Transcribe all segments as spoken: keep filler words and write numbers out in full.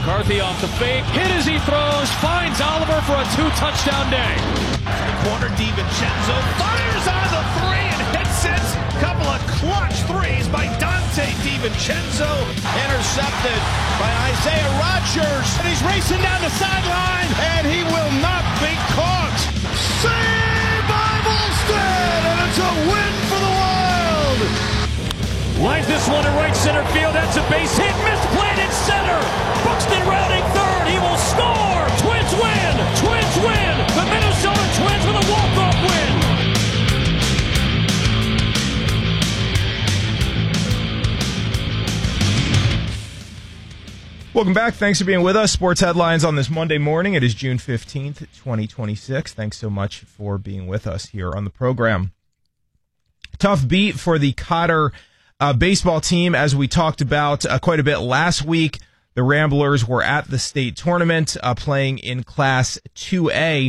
McCarthy off the fake, hit as he throws, finds Oliver for a two-touchdown day. The corner, DiVincenzo fires on the three and hits it. Couple of clutch threes by Dante DiVincenzo. Intercepted by Isaiah Rodgers. And he's racing down the sideline, and he will not be caught. Saved by Volstead, and it's a win for the Wild. Lines this one to right center field. That's a base hit. Misplayed in center. Buxton rounding third. He will score. Twins win. Twins win. The Minnesota Twins with a walk-off win. Welcome back. Thanks for being with us. Sports headlines on this Monday morning. It is June fifteenth, twenty twenty-six. Thanks so much for being with us here on the program. Tough beat for the Cotter uh, baseball team, as we talked about uh, quite a bit last week. The Ramblers were at the state tournament uh, playing in Class two A.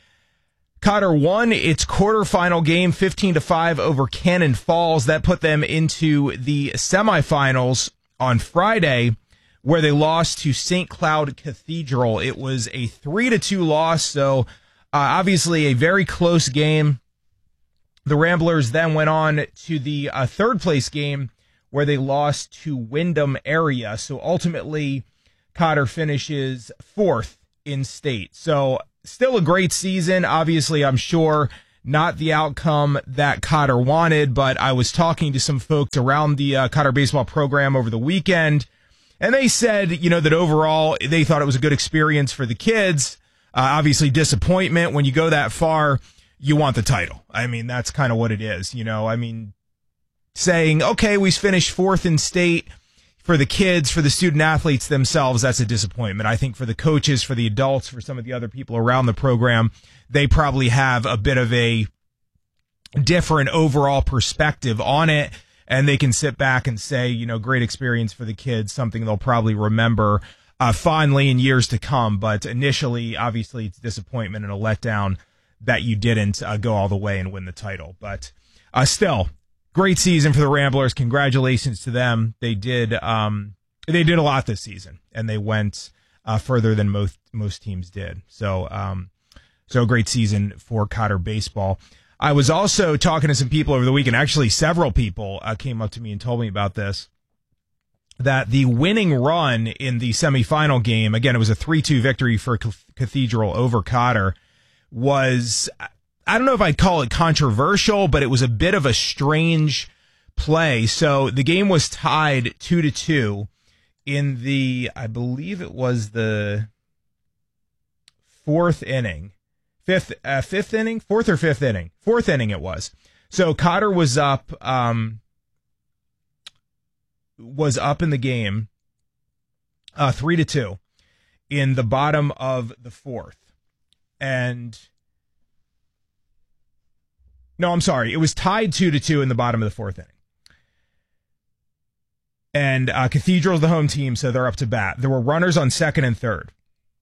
Cotter won its quarterfinal game fifteen to five over Cannon Falls. That put them into the semifinals on Friday, where they lost to Saint Cloud Cathedral. It was a three to two loss, so uh, obviously a very close game. The Ramblers then went on to the uh, third place game, where they lost to Wyndham Area. So ultimately, Cotter finishes fourth in state. So still a great season. Obviously, I'm sure not the outcome that Cotter wanted, but I was talking to some folks around the uh, Cotter baseball program over the weekend, and they said, you know, that overall they thought it was a good experience for the kids. Uh, obviously, disappointment when you go that far, you want the title. I mean, that's kind of what it is. You know, I mean, saying, okay, we finished fourth in state, for the kids, for the student athletes themselves, that's a disappointment. I think for the coaches, for the adults, for some of the other people around the program, they probably have a bit of a different overall perspective on it. And they can sit back and say, you know, great experience for the kids, something they'll probably remember uh, fondly in years to come. But initially, obviously, it's disappointment and a letdown that you didn't uh, go all the way and win the title. But uh, still, great season for the Ramblers. Congratulations to them. They did um, they did a lot this season, and they went uh, further than most most teams did. So, um, so a great season for Cotter baseball. I was also talking to some people over the weekend. Actually, several people uh, came up to me and told me about this, that the winning run in the semifinal game, again, it was a three two victory for Cathedral over Cotter, was, I don't know if I'd call it controversial, but it was a bit of a strange play. So the game was tied two to two in the, I believe it was the fourth inning. Fifth, uh, fifth inning, fourth or fifth inning, fourth inning it was. So Cotter was up, um, was up in the game, uh, three to two in the bottom of the fourth. And no, I'm sorry. It was tied two to two in the bottom of the fourth inning. And, uh, Cathedral's the home team, so they're up to bat. There were runners on second and third.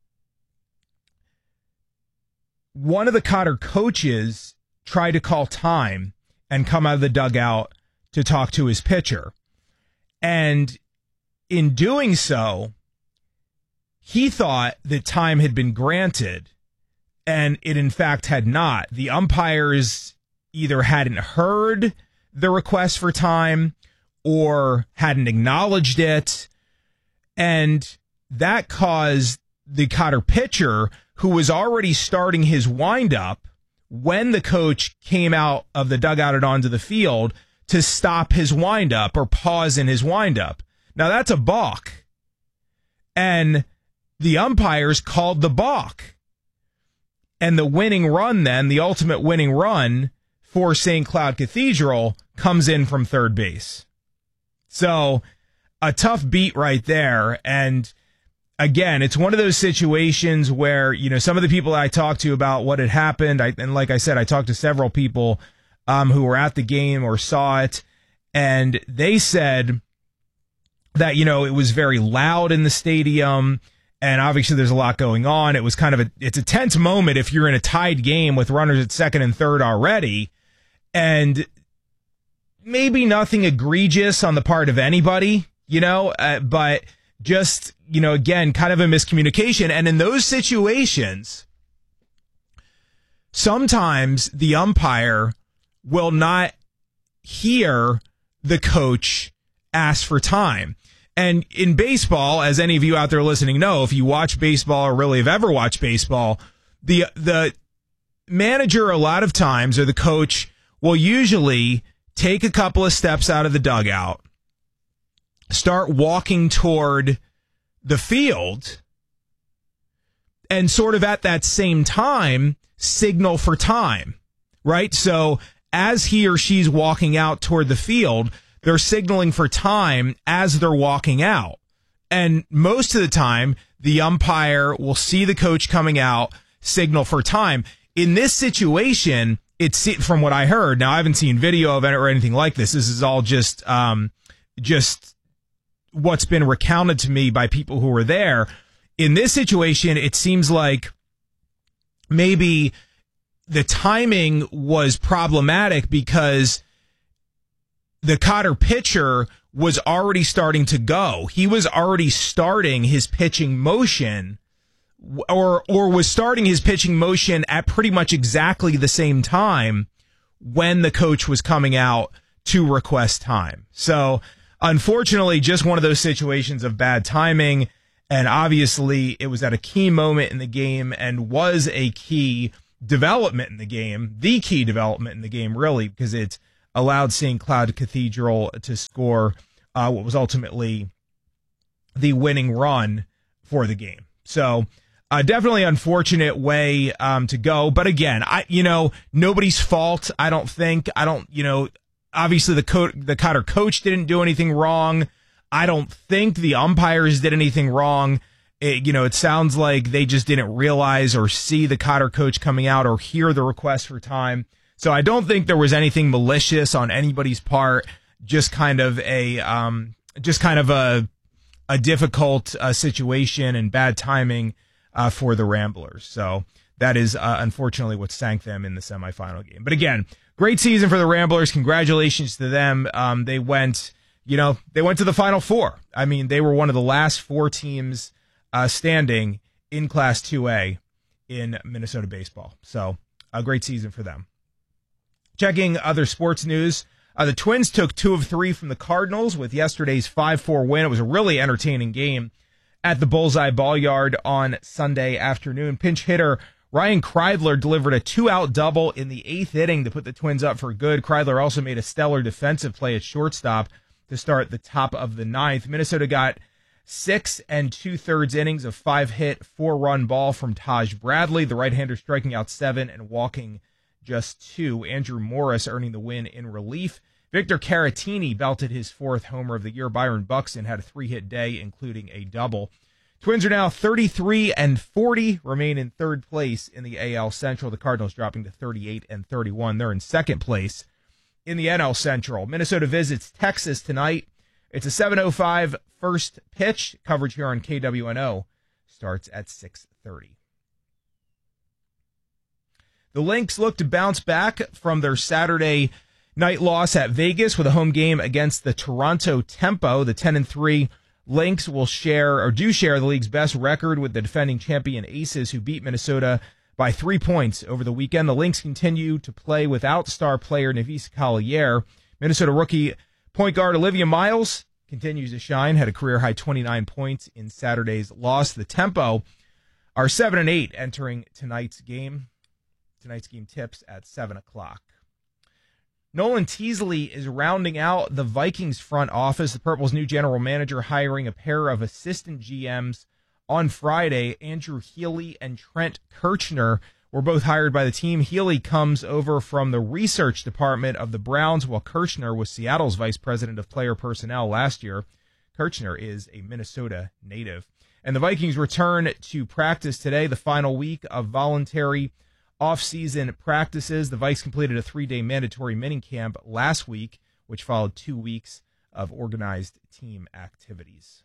One of the Cotter coaches tried to call time and come out of the dugout to talk to his pitcher. And in doing so, he thought that time had been granted, and it in fact had not. The umpires either hadn't heard the request for time or hadn't acknowledged it. And that caused the Cotter pitcher, who was already starting his windup when the coach came out of the dugout and onto the field, to stop his windup or pause in his windup. Now that's a balk. And the umpires called the balk. And the winning run then, the ultimate winning run for Saint Cloud Cathedral, comes in from third base. So a tough beat right there. And again, it's one of those situations where, you know, some of the people I talked to about what had happened, I, and like I said, I talked to several people um, who were at the game or saw it, and they said that, you know, it was very loud in the stadium, and obviously there's a lot going on. It was kind of a, it's a tense moment if you're in a tied game with runners at second and third already, and maybe nothing egregious on the part of anybody, you know, uh, but just, you know, again, kind of a miscommunication. And in those situations, sometimes the umpire will not hear the coach ask for time. And in baseball, as any of you out there listening know, if you watch baseball or really have ever watched baseball, the the manager a lot of times, or the coach, will usually take a couple of steps out of the dugout, start walking toward the field, and sort of at that same time signal for time, right? So as he or she's walking out toward the field, they're signaling for time as they're walking out. And most of the time, the umpire will see the coach coming out, signal for time. In this situation, it's from what I heard. Now, I haven't seen video of it or anything like this. This is all just, um, just what's been recounted to me by people who were there. In this situation, it seems like maybe the timing was problematic because the Cotter pitcher was already starting to go. He was already starting his pitching motion, or or was starting his pitching motion at pretty much exactly the same time when the coach was coming out to request time. So, unfortunately, just one of those situations of bad timing, and obviously it was at a key moment in the game and was a key development in the game, the key development in the game, really, because it's allowed Saint Cloud Cathedral to score uh, what was ultimately the winning run for the game. So uh, definitely unfortunate way um, to go. But again, I you know, nobody's fault, I don't think. I don't, you know, obviously the, co- the Cotter coach didn't do anything wrong. I don't think the umpires did anything wrong. It, you know, it sounds like they just didn't realize or see the Cotter coach coming out or hear the request for time. So I don't think there was anything malicious on anybody's part. Just kind of a, um, just kind of a, a difficult uh, situation and bad timing uh, for the Ramblers. So that is uh, unfortunately what sank them in the semifinal game. But again, great season for the Ramblers. Congratulations to them. Um, they went, you know, they went to the Final Four. I mean, they were one of the last four teams uh, standing in Class two A in Minnesota baseball. So a great season for them. Checking other sports news, uh, the Twins took two of three from the Cardinals with yesterday's five four win. It was a really entertaining game at the Bullseye Ball Yard on Sunday afternoon. Pinch hitter Ryan Kreidler delivered a two-out double in the eighth inning to put the Twins up for good. Kreidler also made a stellar defensive play at shortstop to start the top of the ninth. Minnesota got six and two-thirds innings of five-hit, four-run ball from Taj Bradley, the right-hander striking out seven and walking just two. Andrew Morris earning the win in relief. Victor Caratini belted his fourth homer of the year. Byron Buxton had a three-hit day, including a double. Twins are now thirty-three and forty, remain in third place in the A L Central. The Cardinals dropping to thirty-eight and thirty-one. They're in second place in the N L Central. Minnesota visits Texas tonight. It's a seven oh five first pitch. Coverage here on K W N O starts at six thirty. The Lynx look to bounce back from their Saturday night loss at Vegas with a home game against the Toronto Tempo. The ten and three Lynx will share or do share the league's best record with the defending champion Aces, who beat Minnesota by three points over the weekend. The Lynx continue to play without star player Nevis Collier. Minnesota rookie point guard Olivia Miles continues to shine, had a career-high twenty-nine points in Saturday's loss. The Tempo are seven and eight entering tonight's game. Tonight's game tips at seven o'clock. Nolan Teasley is rounding out the Vikings front office. The Purple's new general manager hiring a pair of assistant G Ms on Friday. Andrew Healy and Trent Kirchner were both hired by the team. Healy comes over from the research department of the Browns, while Kirchner was Seattle's vice president of player personnel last year. Kirchner is a Minnesota native. And the Vikings return to practice today, the final week of voluntary off-season practices. The Vikes completed a three-day mandatory minicamp last week, which followed two weeks of organized team activities.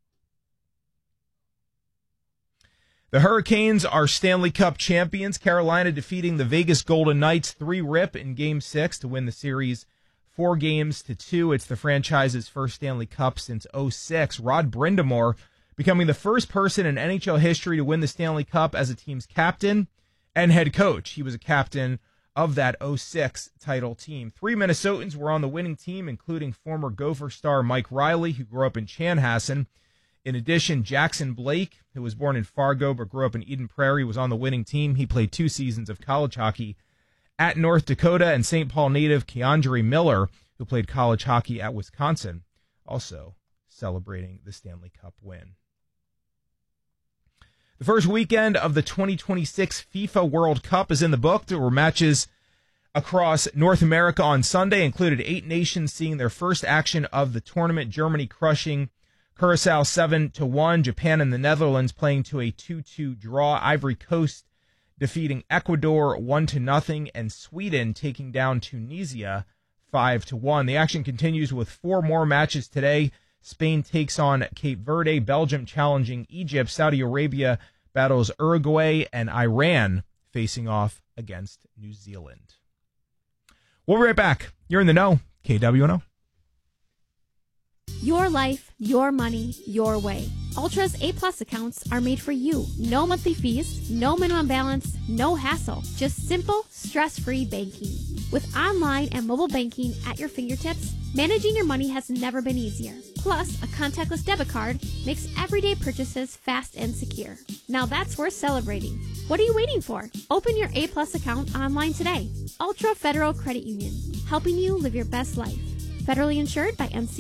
The Hurricanes are Stanley Cup champions. Carolina defeating the Vegas Golden Knights three rip in Game six to win the series four games to two. It's the franchise's first Stanley Cup since oh six. Rod Brind'Amour becoming the first person in N H L history to win the Stanley Cup as a team's captain and head coach. He was a captain of that oh six title team. Three Minnesotans were on the winning team, including former Gopher star Mike Riley, who grew up in Chanhassen. In addition, Jackson Blake, who was born in Fargo but grew up in Eden Prairie, was on the winning team. He played two seasons of college hockey at North Dakota, and Saint Paul native Keandre Miller, who played college hockey at Wisconsin, also celebrating the Stanley Cup win. The first weekend of the twenty twenty-six FIFA World Cup is in the book. There were matches across North America on Sunday, included eight nations seeing their first action of the tournament. Germany crushing Curacao seven to one, Japan and the Netherlands playing to a two two draw, Ivory Coast defeating Ecuador one to nothing, and Sweden taking down Tunisia five to one. The action continues with four more matches today. Spain takes on Cape Verde, Belgium challenging Egypt, Saudi Arabia battles Uruguay, and Iran facing off against New Zealand. We'll be right back. You're in the know, K W N O. Your life, your money, your way. Ultra's A-plus accounts are made for you. No monthly fees, no minimum balance, no hassle. Just simple, stress-free banking. With online and mobile banking at your fingertips, managing your money has never been easier. Plus, a contactless debit card makes everyday purchases fast and secure. Now that's worth celebrating. What are you waiting for? Open your A-plus account online today. Ultra Federal Credit Union, helping you live your best life. Federally insured by M C.